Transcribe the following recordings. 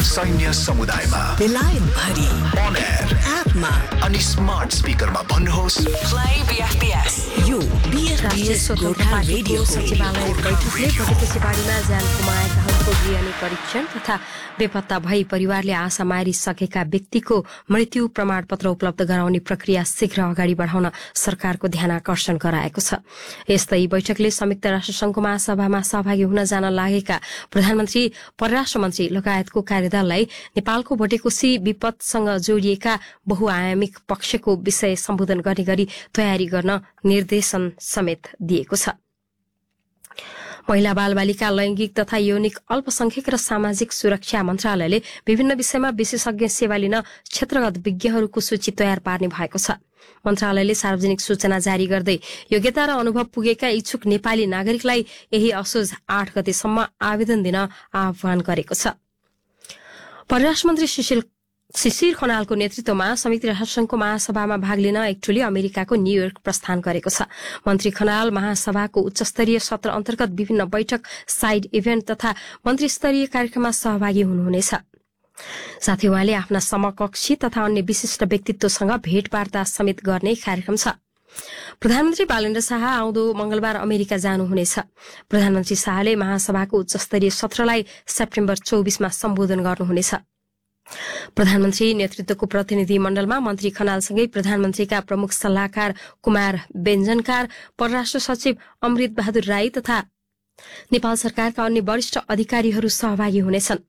सैन्य समुदायमा, बेलायत भरि, on air, एपमा अनि स्मार्ट स्पिकरमा भन्नुहोस् प्ले बीएफपीएस। यो बीएफपीएस गोर्खा रेडियो सचिवालय बैठकले भोटेकेसीबारीमा ज्यान गुमाएकाहरूको DNA परीक्षण तथा बेपत्ता भई परिवारले आशा मारिसकेका व्यक्तिको मृत्यु प्रमाणपत्र उपलब्ध गराउने प्रक्रिया शीघ्र अगाडि बढाउन सरकारको ध्यानाकर्षण गराएको छ। यस्तै बैठकले संयुक्त राष्ट्रसंघको महासभामा सहभागी हुन जान लागेका प्रधानमन्त्री, परराष्ट्र मन्त्री लगायतको कार्यदललाई नेपालको भोटेकोशी विपदसँग जोडिएका बहुआयामिक पक्षको विषय सम्बोधन गर्ने गरी तयारी गर्न निर्देशन समेत दिएको छ। महिला बालबालिका, लैंगिक तथा यौनिक अल्पसंख्यक र सामाजिक सुरक्षा मन्त्रालयले विभिन्न विषयमा विशेषज्ञ सेवा लिन क्षेत्रगत विज्ञहरूको सूची तयार पार्ने भएको छ। मन्त्रालयले सार्वजनिक सूचना जारी गर्दै योग्यता र अनुभव पुगेका इच्छुक नेपाली नागरिकलाई यही असोज 8 गतेसम्म आवेदन दिन आह्वान गरेको छ। परराष्ट्र मन्त्री शिशिर खनालको नेतृत्वमा संयुक्त राष्ट्रसंघको महासभामा भाग लिन एक टोली अमेरिकाको न्यूयोर्क प्रस्थान गरेको छ। मन्त्री खनाल महासभाको उच्चस्तरीय सत्र अन्तर्गत विभिन्न बैठक, साइड इभेन्ट तथा मन्त्रीस्तरीय कार्यक्रममा सहभागी हुनुहुनेछ। साथै उहाँले आफ्ना समकक्षी तथा अन्य विशिष्ट व्यक्तित्वसँग भेटवार्ता समेत गर्ने कार्यक्रम छ। प्रधानमन्त्री बालेन्द्र शाह आउँदो मंगलबार अमेरिका जानुहुनेछ। प्रधानमन्त्री शाहले महासभाको उच्चस्तरीय सत्रलाई सेप्टेम्बर 24 मा सम्बोधन गर्नुहुनेछ। प्रधानमन्त्री नेतृत्वको प्रतिनिधि मण्डलमा मन्त्री खनालसँगै प्रधानमन्त्रीका प्रमुख सल्लाहकार कुमार बेञ्जनकार, परराष्ट्र सचिव अमृत बहादुर राई तथा नेपाल सरकारका अन्य वरिष्ठ अधिकारीहरू सहभागी हुनेछन्।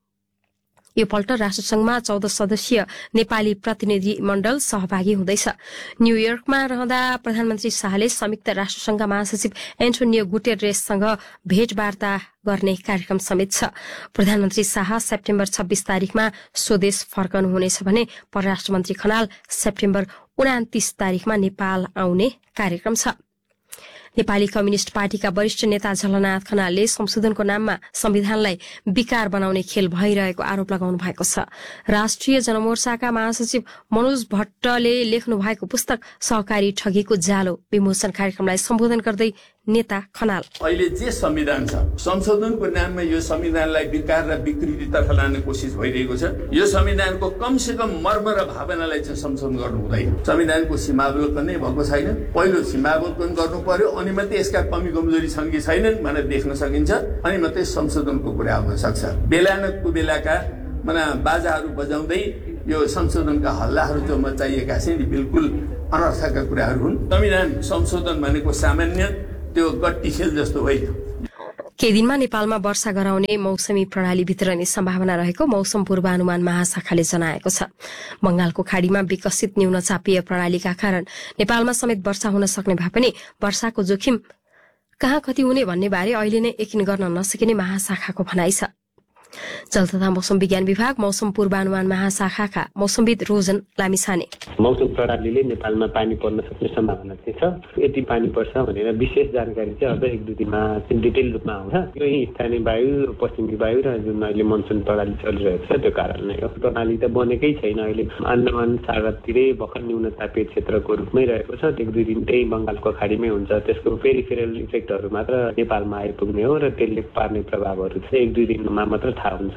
यो पल्ट राष्ट्रसंघमा 14 सदस्यीय नेपाली प्रतिनिधि मण्डल सहभागी हुँदैछ। न्यूयोर्कमा रहँदा प्रधानमन्त्री शाहले संयुक्त राष्ट्रसंघका महासचिव एन्टोनियो गुटेरेससँग भेटवार्ता गर्ने कार्यक्रम समेत छ। प्रधानमन्त्री शाह सेप्टेम्बर 26 तारिखमा स्वदेश फर्कनुहुनेछ भने परराष्ट्र मन्त्री खनाल सेप्टेम्बर 29 तारिखमा नेपाल आउने कार्यक्रम छ। नेपाली कम्युनिष्ट पार्टीका वरिष्ठ नेता झलनाथ खनालले संशोधनको नाममा संविधानलाई विकार बनाउने खेल भइरहेको आरोप लगाउनु भएको छ। राष्ट्रिय जनमोर्चाका महासचिव मनोज भट्टले लेख्नु भएको पुस्तक सहकारी ठगीको जालो विमोचन कार्यक्रमलाई सम्बोधन गर्दै नेता खनाल, अहिले जे संविधान छ, संशोधनको नाममा यो संविधानलाई विकार र विकृतितर्फ लाने कोसिस भइरहेको छ। यो संविधानको कमसे कम मर्म र भावनालाई चाहिँ संशोधन गर्नु हुँदैन। संविधानको सीमावलोकन नै भएको छैन। पहिलो सीमावलोकन गर्नु पर्यो, अनि मात्रै यसका कमी कमजोरी छन् कि छैनन् भनेर देख्न सकिन्छ, अनि मात्रै संशोधनको कुरा आउन सक्छ। बेला न कुबेलाका बाजाहरू बजाउँदै यो संशोधनका हल्लाहरू जो मचाइएका छन् बिल्कुल अनर्थका कुराहरू हुन्। संविधान संशोधन भनेको सामान्य त्यो गट्टी खेल जस्तो होइन। केही दिनमा नेपालमा वर्षा गराउने मौसमी प्रणाली भित्रने सम्भावना रहेको मौसम पूर्वानुमान महाशाखाले जनाएको छ। बंगालको खाड़ीमा विकसित न्यूनचापीय प्रणालीका कारण नेपालमा समेत वर्षा हुन सक्ने भए पनि वर्षाको जोखिम कहाँ कति हुने भन्ने बारे अहिले नै यकिन गर्न नसकिने महाशाखाको भनाइ छ। जल तथा मौसम विज्ञान विभाग मौसम पूर्वानुमान महाशाखाका मौसमविद रोजन लामिछाने, मौसम प्रणालीले नेपालमा पानी पर्न सक्ने सम्भावना चाहिँ छ। यति पानी पर्छ भनेर विशेष जानकारी चाहिँ अझ 1-2 दिनमा डिटेल रूपमा आउँछ। यही स्थानीय वायु, पश्चिमी वायु र जुन अहिले मनसुन प्रणाली चलिरहेको छ त्यो कारणले हो। प्रणाली त बनेकै छैन। अहिले अन्डमान सागरतिरै भर्खर न्यूनचापीय क्षेत्रको रूपमै रहेको छ। 1-2 दिन त्यही बंगालको खाडीमै हुन्छ। त्यसको पेरिफेरल इफेक्टहरू मात्र नेपालमा आइपुग्ने हो र त्यसले पार्ने प्रभावहरू चाहिँ 1-2 दिनमा मात्र थाहा हुन्छ।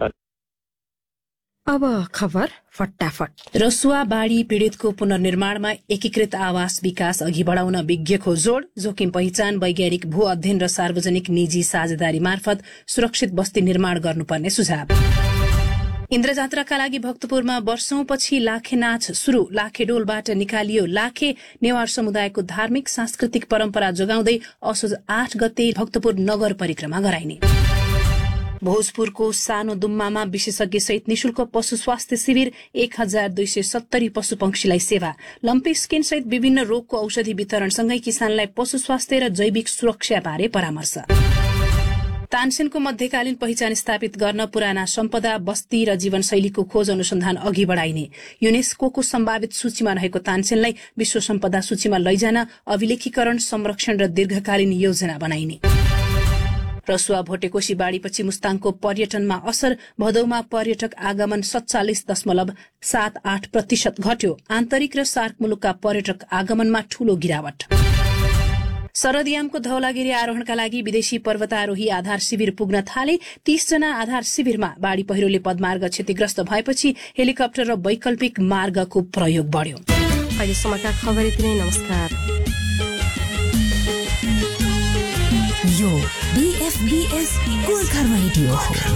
अब खबर फटाफट। रसुवा बाढ़ी पीड़ितको पुनर्निर्माणमा एकीकृत आवास विकास अघि बढ़ाउन विज्ञको जोड़, जोखिम पहिचान, वैज्ञानिक भू अध्ययन र सार्वजनिक निजी साझेदारी मार्फत सुरक्षित बस्ती निर्माण गर्नुपर्ने सुझाव। इन्द्रजात्राका लागि भक्तपुरमा वर्षौंपछि लाखे नाच शुरू। लाखेडोलबाट निकालियो लाखे। नेवार समुदायको धार्मिक सांस्कृतिक परम्परा जोगाउँदै असोज 8 गते भक्तपुर नगर परिक्रमा गराइने। भोजपुरको सानो दुम्मामा विशेषज्ञ सहित निशुल्क पशु स्वास्थ्य शिविर, 1270 पशु पंक्षीलाई सेवा। लम्पी स्किन सहित विभिन्न रोगको औषधि वितरणसँगै किसानलाई पशु स्वास्थ्य र जैविक सुरक्षा बारे परामर्श। तानसेनको मध्यकालीन पहिचान स्थापित गर्न पुराना सम्पदा, बस्ती र जीवनशैलीको खोज अनुसन्धान अघि बढ़ाइने। युनेस्कोको सम्भावित सूचीमा रहेको तानसेनलाई विश्व सम्पदा सूचीमा लैजान अभिलेखीकरण, संरक्षण र दीर्घकालीन योजना बनाइने। रसुवा भोटेकोशी बाढ़ीपछि मुस्ताङको पर्यटनमा असर। भदौमा पर्यटक आगमन 47.78% घट्यो। आन्तरिक र सार्क मुलुकका पर्यटक आगमनमा ठूलो गिरावट। शरदयामको धौलागिरी आरोहणका लागि विदेशी पर्वतारोही आधार शिविर पुग्न थाले। 30 जना आधार शिविरमा बाढ़ी पहिरोले पदमार्ग क्षतिग्रस्त भएपछि हेलिकप्टर र वैकल्पिक मार्गको प्रयोग बढ्यो। अहिलेसम्मका खबर यति नै। नमस्कार। यो BFBS गोर्खा रेडियो हो।